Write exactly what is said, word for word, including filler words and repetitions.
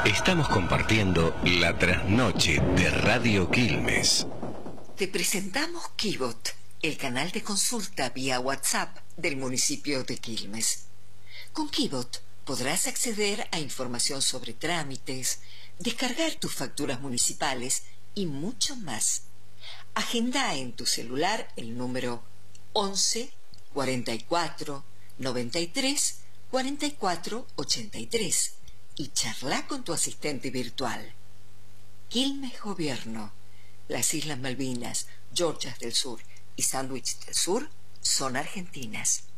Estamos compartiendo la trasnoche de Radio Quilmes. Te presentamos Kibot, el canal de consulta vía WhatsApp del municipio de Quilmes. Con Kibot podrás acceder a información sobre trámites, descargar tus facturas municipales y mucho más. Agenda en tu celular el número once, cuarenta y cuatro, noventa y tres, cuarenta y cuatro, ochenta y tres y charla con tu asistente virtual. Quilmes Gobierno. Las Islas Malvinas, Georgias del Sur y Sandwich del Sur son argentinas.